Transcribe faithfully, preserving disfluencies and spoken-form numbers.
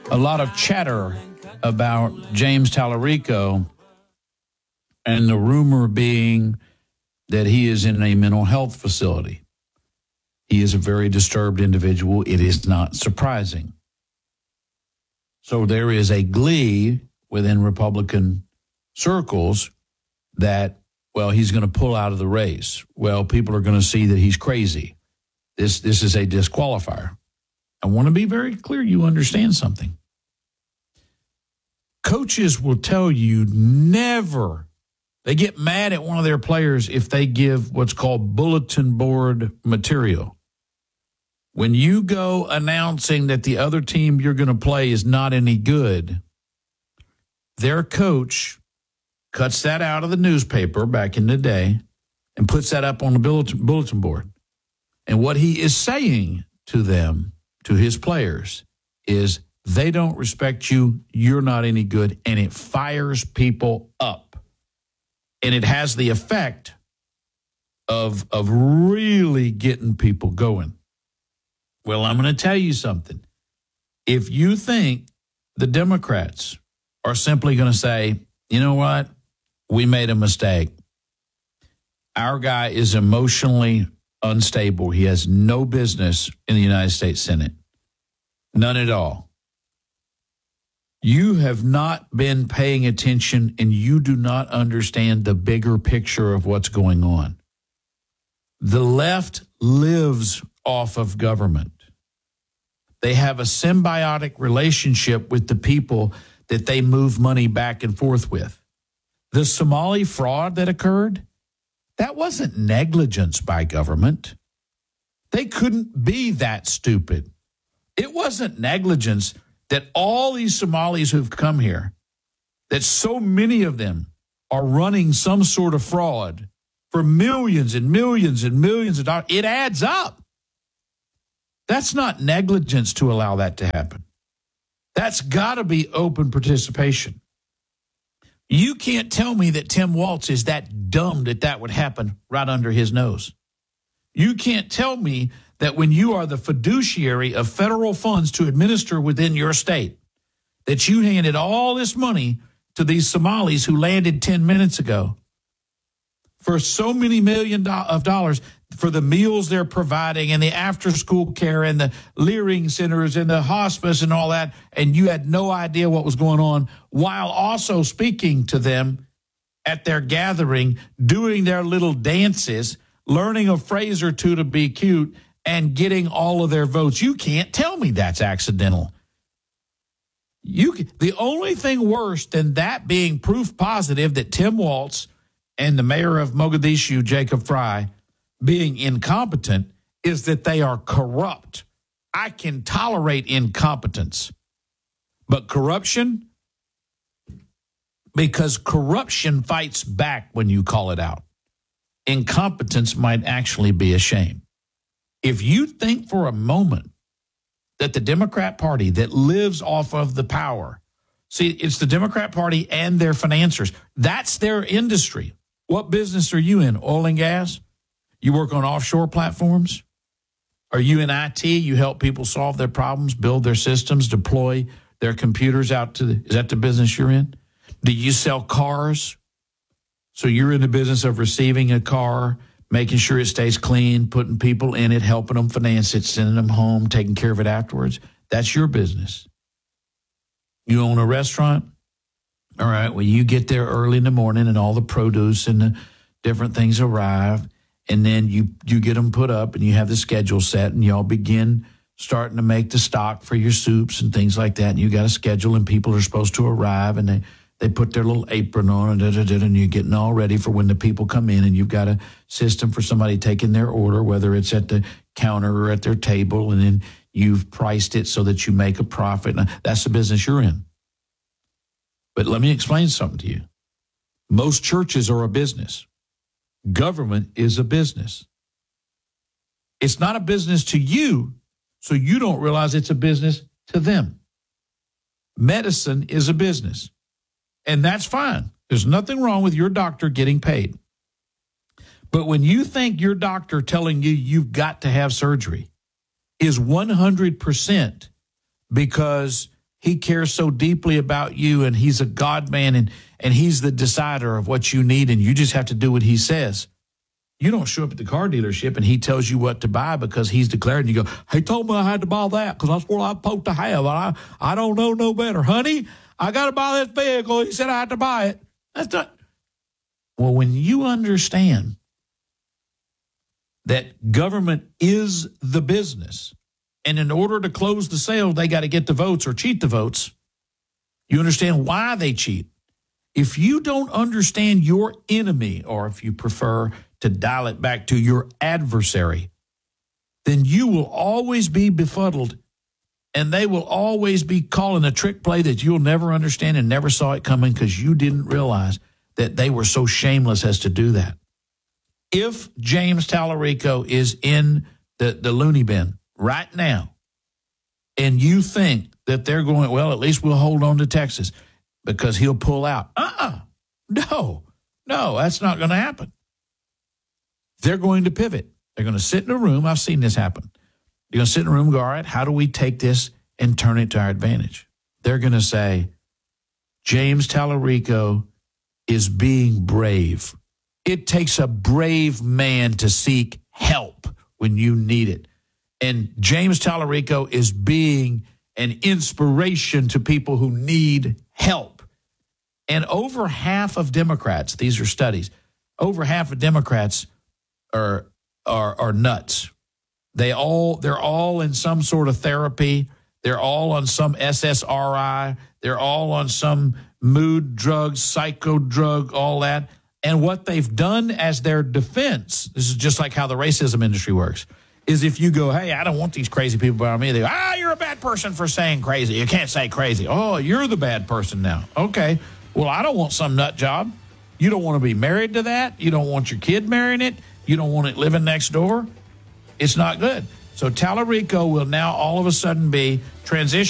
a lot of chatter about James Tallarico, and the rumor being that he is in a mental health facility. He is a very disturbed individual. It is not surprising. So there is a glee within Republican circles that, well, he's going to pull out of the race. Well, people are going to see that he's crazy. This, this is a disqualifier. I want to be very clear you understand something. Coaches will tell you never, they get mad at one of their players if they give what's called bulletin board material. When you go announcing that the other team you're going to play is not any good, their coach cuts that out of the newspaper back in the day and puts that up on the bulletin, bulletin board. And what he is saying to them, to his players, is they don't respect you, you're not any good, and it fires people up. And it has the effect of, of really getting people going. Well, I'm going to tell you something. If you think the Democrats are simply going to say, you know what, we made a mistake. Our guy is emotionally unstable. He has no business in the United States Senate. None at all. You have not been paying attention, and you do not understand the bigger picture of what's going on. The left lives off of government. They have a symbiotic relationship with the people that they move money back and forth with. The Somali fraud that occurred, that wasn't negligence by government. They couldn't be that stupid. It wasn't negligence that all these Somalis who've come here, that so many of them are running some sort of fraud for millions and millions and millions of dollars. It adds up. That's not negligence to allow that to happen. That's got to be open participation. You can't tell me that Tim Walz is that dumb that that would happen right under his nose. You can't tell me that when you are the fiduciary of federal funds to administer within your state, that you handed all this money to these Somalis who landed ten minutes ago for so many million do- of dollars for the meals they're providing and the after-school care and the Leering centers and the hospice and all that, and you had no idea what was going on, while also speaking to them at their gathering, doing their little dances, learning a phrase or two to be cute, and getting all of their votes. You can't tell me that's accidental. You can, the only thing worse than that being proof positive that Tim Walz and the mayor of Mogadishu, Jacob Fry, being incompetent is that they are corrupt. I can tolerate incompetence, but corruption, because corruption fights back when you call it out. Incompetence might actually be a shame. If you think for a moment that the Democrat Party that lives off of the power, see, it's the Democrat Party and their financiers. That's their industry. What business are you in? Oil and gas? You work on offshore platforms? Are you in I T? You help people solve their problems, build their systems, deploy their computers out to the, is that the business you're in? Do you sell cars? So you're in the business of receiving a car, making sure it stays clean, putting people in it, helping them finance it, sending them home, taking care of it afterwards. That's your business. You own a restaurant? All right, well, you get there early in the morning and all the produce and the different things arrive. And then you, you get them put up and you have the schedule set and y'all begin starting to make the stock for your soups and things like that. And you got a schedule and people are supposed to arrive and they, they put their little apron on and, da, da, da, and you're getting all ready for when the people come in, and you've got a system for somebody taking their order, whether it's at the counter or at their table, and then you've priced it so that you make a profit. Now, that's the business you're in. But let me explain something to you. Most churches are a business. Government is a business. It's not a business to you, so you don't realize it's a business to them. Medicine is a business, and that's fine. There's nothing wrong with your doctor getting paid. But when you think your doctor telling you you've got to have surgery is one hundred percent because he cares so deeply about you, and he's a God man, and, and he's the decider of what you need, and you just have to do what he says. You don't show up at the car dealership and he tells you what to buy because he's declared, and you go, he told me I had to buy that because that's what I'm supposed to have. I, I don't know no better. Honey, I got to buy this vehicle. He said I had to buy it. That's not. Well, when you understand that government is the business, and in order to close the sale, they got to get the votes or cheat the votes, you understand why they cheat. If you don't understand your enemy, or if you prefer to dial it back to your adversary, then you will always be befuddled, and they will always be calling a trick play that you'll never understand and never saw it coming because you didn't realize that they were so shameless as to do that. If James Tallarico is in the, the loony bin right now, and you think that they're going, well, at least we'll hold on to Texas because he'll pull out. Uh-uh. No, no, that's not going to happen. They're going to pivot. They're going to sit in a room. I've seen this happen. They're going to sit in a room and go, all right, how do we take this and turn it to our advantage? They're going to say, James Tallarico is being brave. It takes a brave man to seek help when you need it. And James Tallarico is being an inspiration to people who need help. And over half of Democrats, these are studies, over half of Democrats are are, are nuts. They all they're all in some sort of therapy. They're all on some S S R I. They're all on some mood drug, psycho drug, all that. And what they've done as their defense, this is just like how the racism industry works, is if you go, hey, I don't want these crazy people around me, they go, ah, you're a bad person for saying crazy. You can't say crazy. Oh, you're the bad person now. Okay, well, I don't want some nut job. You don't want to be married to that. You don't want your kid marrying it. You don't want it living next door. It's not good. So Tallarico will now all of a sudden be transitioned